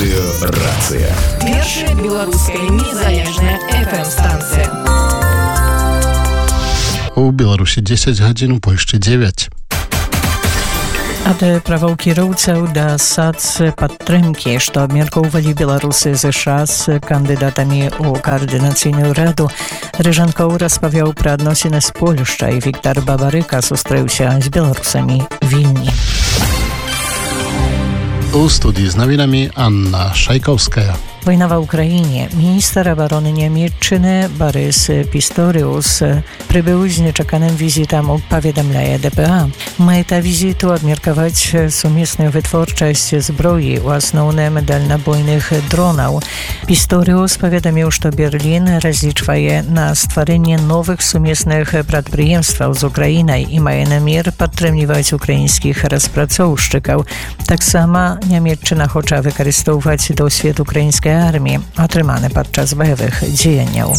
Радыё «Рацыя». Першая беларуская незалежная FM-станцыя. У Беларусі 10 гадзін, у Польшчы 9. Ад правоў кіроўцаў да сацпадтрымкі, што абмяркоўвалі беларусы ЗША з кандыдатамі ў каардынацыйную раду, Рыжанкоў распавёў пра адносіны з Польшчай. Віктар Бабарыка сустрэўся з беларусамі Вільні. У студii z nowinami Anna Szajkowska. Wojna w Ukrainie. Minister obrony Niemiecczyny Borys Pistorius przybył z nieczekanym wizytem, powiadamia DPA. Meta wizytu odmiarkować sumiesną wytwórczość zbroi w основном dalnobojnych dronów. Pistorius powiadomił, że Berlin rozlicza na stworzenie nowych sumiesnych przedsiębiorstw z Ukrainą i ma namiar podtrzymywać ukraińskich rozpracowщиков. Tak samo Niemiecczyna chce wykorzystywać doswid ukraińskiej армии, отрыманы падчас баявых дзеянняў.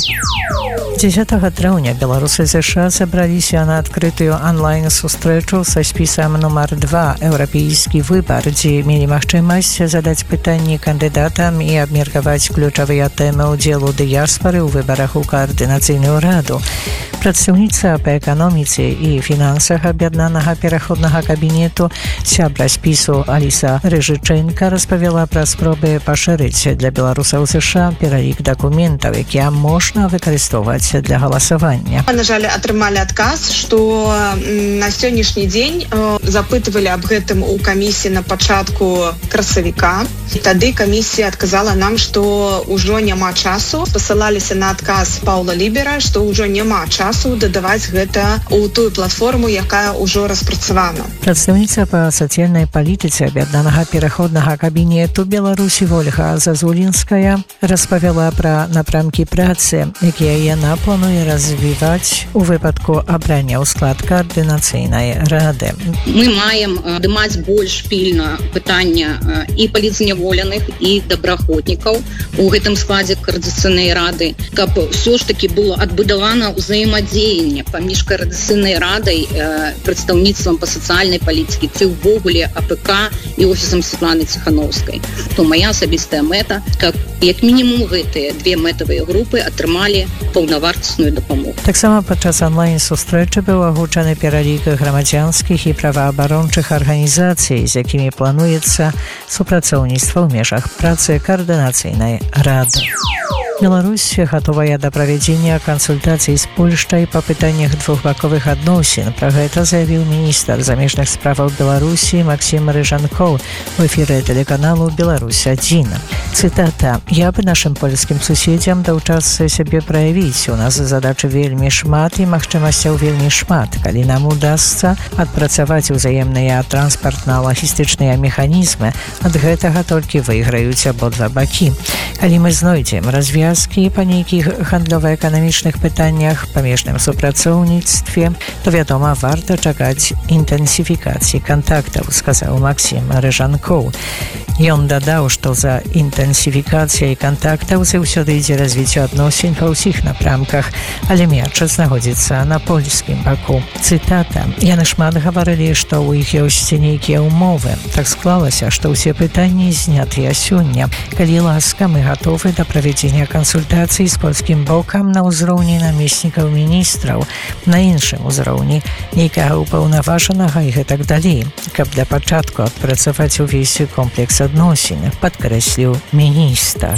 10 траўня беларусы ЗША сабраліся на адкрытую онлайн-сустрэчу са спісам нумар 2 «Еўрапейскі выбар», дзе мелі магчымасць задаць пытанні кандыдатам і абмеркаваць ключавыя тэмы ўдзелу дыяспары ў выбарах у каардынацыйную раду. Прадстаўніца па эканоміцы і фінансах аб'яднанага пераходнага кабінету сябра спісу Аліса Рыжычэнка распавяла пра спробы пашырыць для беларусаў ЗША пералік дакументаў, якія можна выкарыстоўваць для галасавання. На жаль, атрымалі адказ, што на сённяшні дзень запытвалі аб гэтым у камісіі на пачатку красавіка. Тады камісія адказала нам, што ўжо няма часу. Пасылаліся на адказ Паўла Лібера, што ўжо няма часу дадаваць гэта ў тую платформу, якая ўжо распрацавана. Прадстаўніца па сацыяльнай палітыцы аб'яднанага пераходнага кабінету Беларусі Ольга Зазулінская распавяла пра напрамкі працы, якія яна плануе развіваць у выпадку абрання ў склад каардынацыйнай рады. Мы маем падымаць больш пільна пытання і палітзняволеных, і добраахвотнікаў у гэтым складзе каардынацыйнай рады, каб ўсё ж такі было адбудавана ўзаемадзеянне паміж каардынацыйнай радай, прадстаўніцтвам па сацыяльнай палітыцы, ці ўвогуле АПК і офісам Святланы Ціхановскай. То моя асабістая мэта, каб як мінімум гэтыя две мэтавыя групы атрымалі паўнавартасную дапамогу. Таксама падчас онлайн-сустрэчы быў агучаны пералік грамадзянскіх і праваабарончых арганізацый, з якімі плануецца супрацоўніцтва ў межах працы каардынацыйнай рады. Беларусь готовая до проведения консультаций с Польшей по пытаниях двухбаковых адносін. Про гэта заявил министр замежных справаў Беларуси Максим Рыжанкоў в эфире телеканалу «Беларусь-1». Цитата. «Я бы нашим польским суседзям даў час сябе праявіць. У нас задачы вельмі шмат і магчымасцяў вельмі шмат. Калі нам удасца адпрацаваць узаемныя транспартна-лагістычныя механізмы, ад гэтага толькі выйграюць абодва бакі. Калі мы знойдзем развязкі па нейкіх гандлёва-эканамічных пытаннях, памежным супрацоўніцтве, то, вядома, варта чакаць інтэнсіфікацыі кантактаў», сказаў Максим Рыжанкоў. Ён дадаў, што за інтэнсіфікацыяй кантактаў заўсёды ідзе развіццё адносін па ўсіх напрамках, але мяч знаходзіцца на польскім баку. Цытата. «Яны шмат гаварылі, што ў іх ёсць нейкія ўмовы. Так склалася, што ўсе пытанні знятыя сёння. Калі ласка, мы гатовы да правядзення кансультацый з польскім бокам на ўзроўні намеснікаў міністраў, на іншым узроўні нейкага ўпаўнаважанага і гэтак далей, каб для пачатку адпрацаваць увесь комплекс адносін», падкрэсліў міністр.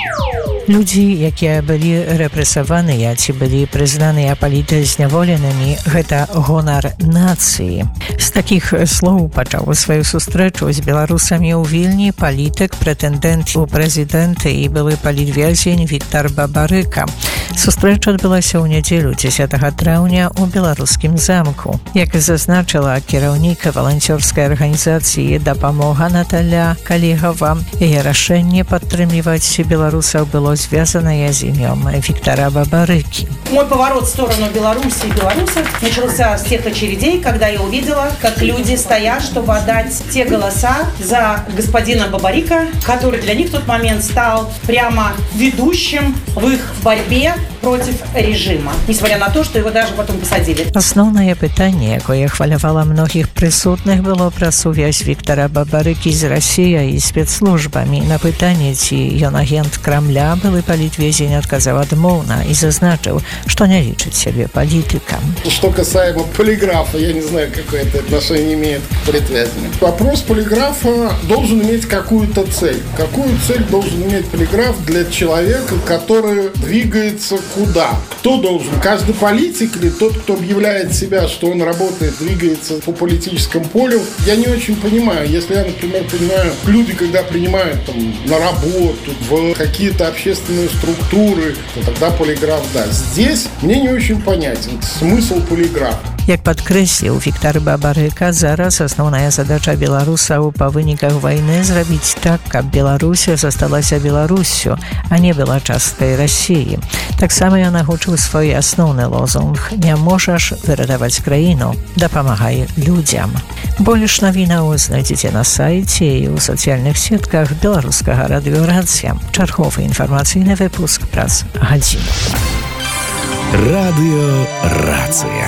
Людзі, якія былі рэпрэсаваныя ці былі прызнаныя палітзняволенымі, гэта гонар нацыі. З такіх слоў пачаў сваю сустрэчу з беларусамі ў Вільні палітык, прэтэндэнт у прэзідэнты і былы палітвязень Віктар Бабарыка. Сустрэча адбылася ў нядзелю 10 траўня ў беларускім замку. Як зазначыла кіраўнік валанцёрскай арганізацыі «Дапамога» Наталя Калігава, яе рашэнне падтрымліваць беларусаў было связанное с именем Виктора Бабарыки. Мой поворот в сторону Беларуси и белорусов начался с тех очередей, когда я увидела, как люди стоят, чтобы отдать те голоса за господина Бабарика, который для них в тот момент стал прямо ведущим в их борьбе против режима, несмотря на то, что его даже потом посадили. Основное pytanie, jakie chwalowała mnogich присутnych, było про связь Виктора Бабарыки z Россией и спецслужбами. На pytanie, czy on agent Kremla, były politwiezeń odkazał odmowna и zaznaczył, что не личит себе политиком. Что касаемо полиграфа, я не знаю, какое это отношение имеет к предвязанию. Вопрос полиграфа должен иметь какую-то цель. Какую цель должен иметь полиграф для человека, который двигается куда? Кто должен? Каждый политик или тот, кто объявляет себя, что он работает, двигается по политическому полю? Я не очень понимаю. Если я, например, понимаю, люди, когда принимают там, на работу, в какие-то общественные структуры, то тогда полиграф, да. Здесь мне не очень понятен смысл полиграфа. Jak podkreślił Wiktor Babaryka, zaraz основная задача белорусаў по выниках войны zrobić tak, aby Беларусь засталася Беларусью, а не была часткой России. Так само ён агучыў свой асноўны лозунг «Не можаш выратаваць краіну, дапамагай людзям». Больш навінаў знайдзеце на сайце і ў сацыяльных сетках беларускага радыёрацыя. Чарговы інфармацыйны выпуск праз гадзіну. Радыёрацыя.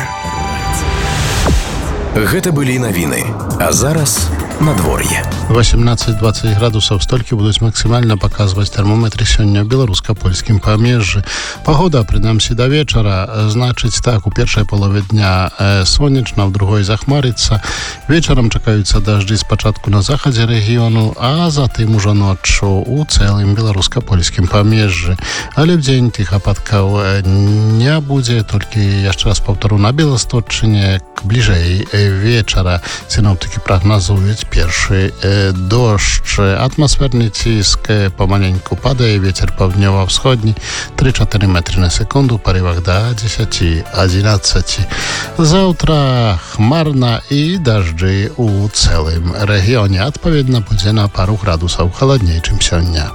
Гэта былі навіны, а зараз надвор'е. 18-20 градусаў столькі будуць максімальна паказваць тэрмометры сёння ў беларуска-польскім памежжы. Пагода, прынамсі да вечара, значыць так, у першай палове дня сонечна, ў другой захмарыцца. Вечарам чакаюцца дажджы спачатку на захадзе рэгіёну, а затым ужо ноччу у цэлым беларуска-польскім памежжы. Але вдзень тых ападкаў не будзе, толькі яшчэ раз паўтару на Беласточчыне бліжэй вечара сіноптыкі прагназуюць першы дождж. Атмасферны ціск памаленьку падае, вецер паўднёва-ўсходні 3-4 метры на секунду, у парывах да 10-11. Заўтра хмарна і дажджы у цэлым рэгіёне. Адпаведна будзе на пару градусаў халадней, чым сёння.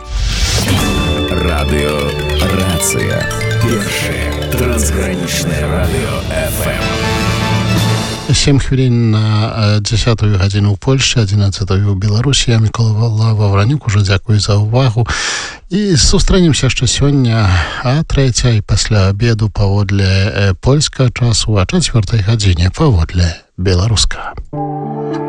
Радыёрацыя. Першае трансгранічнае радыё FM. 7 хвілін на 10-ю гадзіну ў Польшчы, 11-ю ў Беларусі. Я Мікола Вавранюк, ужо дзякую за ўвагу. І сустрэнемся яшчэ сёння а 3-й пасля абеду паводле польскага часу, а 4-й гадзіне паводле беларускага.